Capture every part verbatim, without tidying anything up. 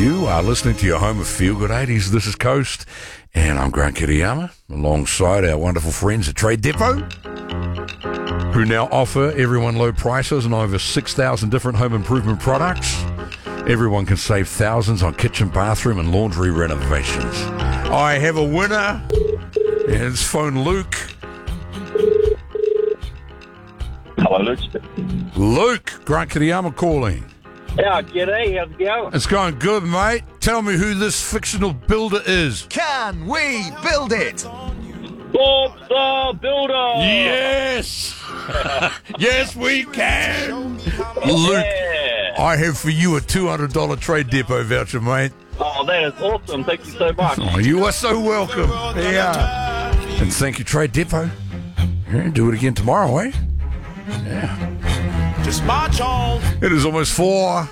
You are listening to your home of Feel Good eighties. This is Coast, and I'm Grant Kiriyama, alongside our wonderful friends at Trade Depot, who now offer everyone low prices on over six thousand different home improvement products. Everyone can save thousands on kitchen, bathroom, and laundry renovations. I have a winner, and it's phone Luke. Hello, Luke. Luke, Grant Kiriyama calling. Yeah, g'day, how's it going? It's going good, mate. Tell me who this fictional builder is. Can we build it? Bob the Builder! Yes! Yes, we can! Luke, Yeah. I have for you a two hundred dollars Trade Depot voucher, mate. Oh, that is awesome. Thank you so much. Oh, you are so welcome. Yeah. And thank you, Trade Depot. Yeah, do it again tomorrow, eh? Yeah. Just march on. It is almost four.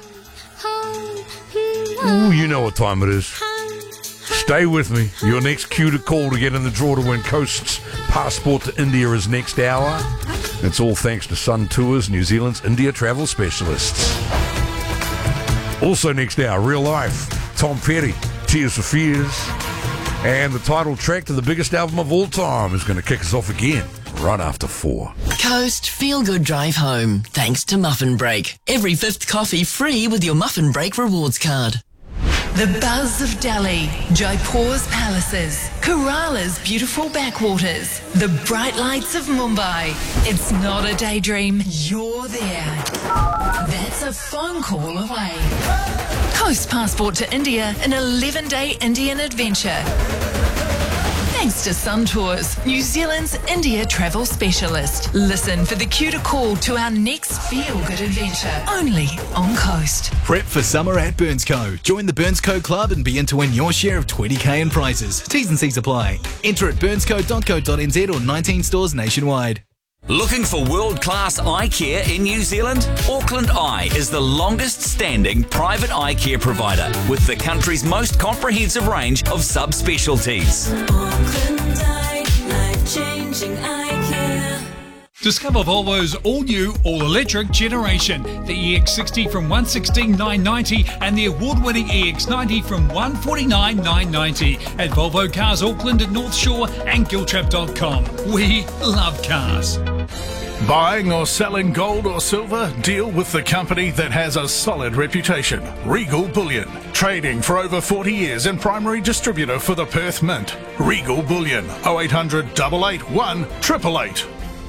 Ooh, you know what time it is. Stay with me. Your next cue to call to get in the draw to win Coast's passport to India is next hour. It's all thanks to Sun Tours, New Zealand's India travel specialists. Also next hour, Real Life, Tom Petty, Tears for Fears. And the title track to the biggest album of all time is going to kick us off again. Right after four. Coast Feel Good Drive Home, thanks to Muffin Break. Every fifth coffee free with your Muffin Break rewards card. The buzz of Delhi, Jaipur's palaces, Kerala's beautiful backwaters, the bright lights of Mumbai. It's not a daydream, you're there. That's a phone call away. Coast passport to India, an eleven-day Indian adventure. Thanks to Sun Tours, New Zealand's India travel specialist. Listen for the cue to call to our next feel-good adventure, only on Coast. Prep for summer at Burnsco. Join the Burnsco Club and be in to win your share of twenty K in prizes. T's and C's apply. Enter at burnsco dot co dot n z or nineteen stores nationwide. Looking for world-class eye care in New Zealand? Auckland Eye is the longest-standing private eye care provider with the country's most comprehensive range of subspecialties. Auckland Eye, life-changing eye care. Discover Volvo's all-new, all-electric generation. The E X sixty from one hundred sixteen thousand nine hundred ninety dollars and the award-winning E X ninety from one hundred forty-nine thousand nine hundred ninety dollars at Volvo Cars Auckland at North Shore and Giltrap dot com. We love cars. Buying or selling gold or silver? Deal with the company that has a solid reputation. Regal Bullion. Trading for over forty years and primary distributor for the Perth Mint. Regal Bullion. oh eight hundred, eight eight one, eight eight eight.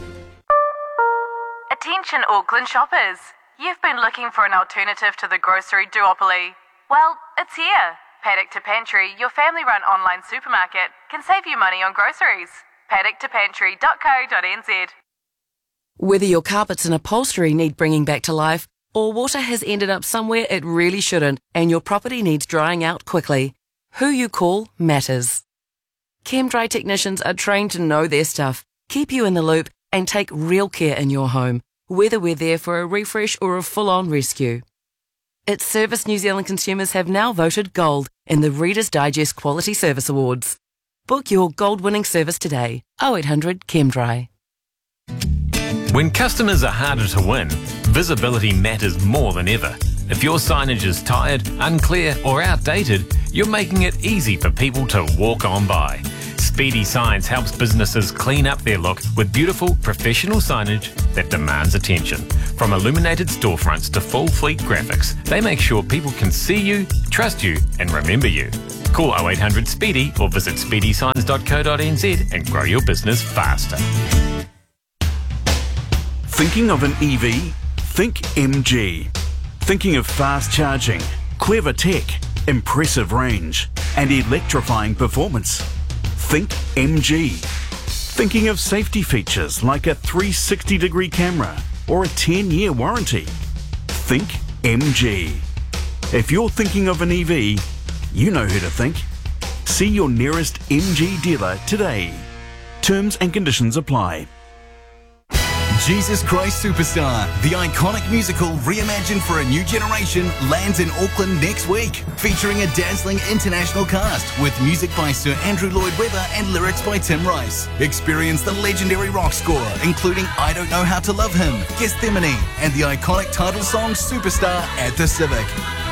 Attention Auckland shoppers. You've been looking for an alternative to the grocery duopoly. Well, it's here. Paddock to Pantry, your family-run online supermarket, can save you money on groceries. paddock to pantry dot co dot n z. Whether your carpets and upholstery need bringing back to life, or water has ended up somewhere it really shouldn't, and your property needs drying out quickly, who you call matters. ChemDry technicians are trained to know their stuff, keep you in the loop, and take real care in your home, whether we're there for a refresh or a full-on rescue. It's service New Zealand consumers have now voted gold in the Reader's Digest Quality Service Awards. Book your gold-winning service today. oh eight hundred ChemDry. When customers are harder to win, visibility matters more than ever. If your signage is tired, unclear or outdated, you're making it easy for people to walk on by. Speedy Signs helps businesses clean up their look with beautiful, professional signage that demands attention. From illuminated storefronts to full fleet graphics, they make sure people can see you, trust you and remember you. Call oh eight hundred SPEEDY or visit speedy signs dot co dot n z and grow your business faster. Thinking of an E V? Think M G. Thinking of fast charging, clever tech, impressive range, and electrifying performance? Think M G. Thinking of safety features like a three hundred sixty degree camera or a ten year warranty? Think M G. If you're thinking of an E V, you know who to think. See your nearest M G dealer today. Terms and conditions apply. Jesus Christ Superstar, the iconic musical reimagined for a new generation, lands in Auckland next week, featuring a dazzling international cast with music by Sir Andrew Lloyd Webber and lyrics by Tim Rice. Experience the legendary rock score, including I Don't Know How to Love Him, Gethsemane, and the iconic title song Superstar at the Civic.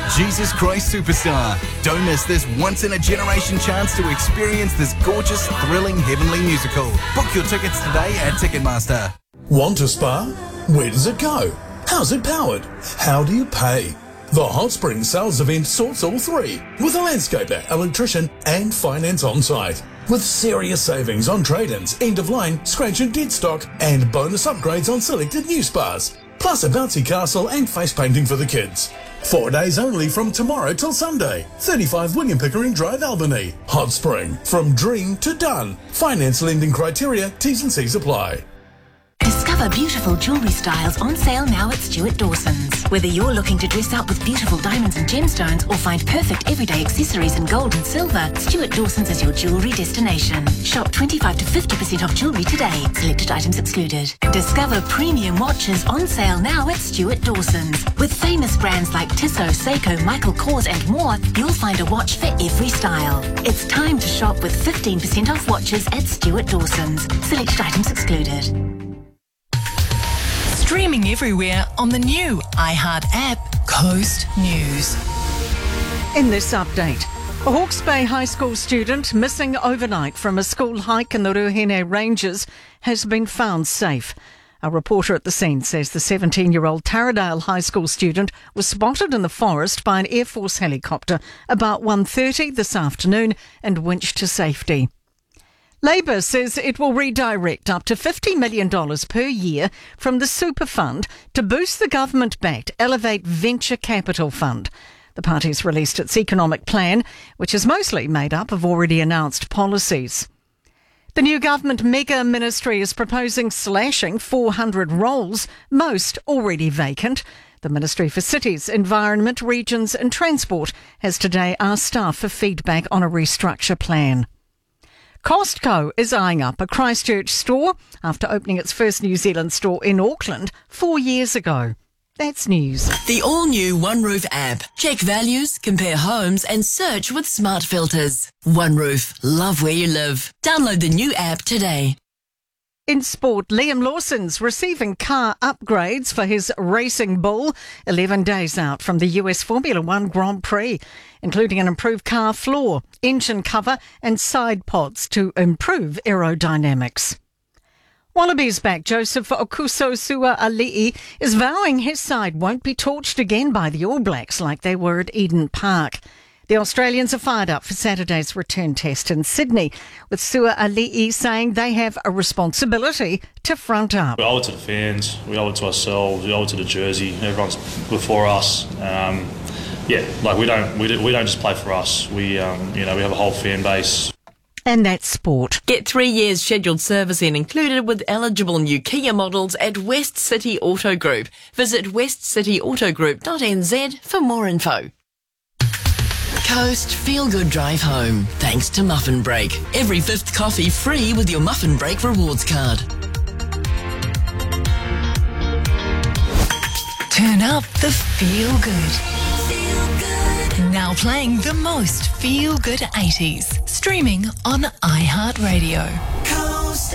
Jesus Christ Superstar. Don't miss this once-in-a-generation chance to experience this gorgeous, thrilling, heavenly musical. Book your tickets today at Ticketmaster. Want a spa? Where does it go? How's it powered? How do you pay? The Hot Spring Sales event sorts all three, with a landscaper, electrician and finance on site. With serious savings on trade-ins, end-of-line, scratch and dead stock and bonus upgrades on selected new spas. Plus a bouncy castle and face painting for the kids. Four days only from tomorrow till Sunday. thirty-five William Pickering Drive, Albany. Hot Spring, from dream to done. Finance lending criteria, T's and C's apply. Discover beautiful jewellery styles on sale now at Stuart Dawson's. Whether you're looking to dress up with beautiful diamonds and gemstones or find perfect everyday accessories in gold and silver, Stuart Dawson's is your jewellery destination. Shop twenty-five to fifty percent off jewellery today. Selected items excluded. Discover premium watches on sale now at Stuart Dawson's. With famous brands like Tissot, Seiko, Michael Kors and more, you'll find a watch for every style. It's time to shop with fifteen percent off watches at Stuart Dawson's. Selected items excluded. Streaming everywhere on the new iHeart app, Coast News. In this update, a Hawke's Bay High School student missing overnight from a school hike in the Ruhine Ranges has been found safe. A reporter at the scene says the seventeen-year-old Taradale High School student was spotted in the forest by an Air Force helicopter about one thirty this afternoon and winched to safety. Labour says it will redirect up to fifty million dollars per year from the Super Fund to boost the government-backed Elevate Venture Capital Fund. The party's released its economic plan, which is mostly made up of already announced policies. The new government mega ministry is proposing slashing four hundred roles, most already vacant. The Ministry for Cities, Environment, Regions and Transport has today asked staff for feedback on a restructure plan. Costco is eyeing up a Christchurch store after opening its first New Zealand store in Auckland four years ago. That's news. The all-new OneRoof app. Check values, compare homes and search with smart filters. OneRoof. Love where you live. Download the new app today. In sport, Liam Lawson's receiving car upgrades for his Racing Bull eleven days out from the U S Formula One Grand Prix, including an improved car floor, engine cover and side pods to improve aerodynamics. Wallabies back Joseph Okuso Sua-Ali'i is vowing his side won't be torched again by the All Blacks like they were at Eden Park. The Australians are fired up for Saturday's return test in Sydney, with Sua-Ali'i saying they have a responsibility to front up. We owe it to the fans, we owe it to ourselves, we owe it to the jersey. Everyone's before us. Um, yeah, like we don't we, do, we don't just play for us. We um, you know we have a whole fan base. And that's sport. Get three years scheduled servicing included with eligible new Kia models at West City Auto Group. Visit west city auto group dot n z for more info. Coast Feel Good Drive Home, thanks to Muffin Break. Every fifth coffee free with your Muffin Break rewards card. Turn up the Feel Good. Feel Good. Now playing the most Feel Good eighties. Streaming on iHeartRadio.